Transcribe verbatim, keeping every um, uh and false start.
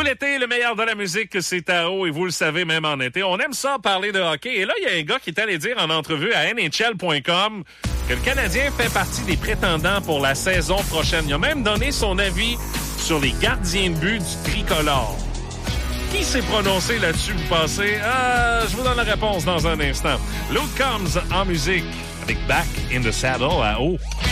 Tout l'été, le meilleur de la musique, c'est à haut, et vous le savez, même en été. On aime ça parler de hockey. Et là, il y a un gars qui est allé dire en entrevue à N H L point com que le Canadien fait partie des prétendants pour la saison prochaine. Il a même donné son avis sur les gardiens de but du tricolore. Qui s'est prononcé là-dessus, vous pensez? Euh, je vous donne la réponse dans un instant. Luke Combs en musique avec Back in the Saddle à haut.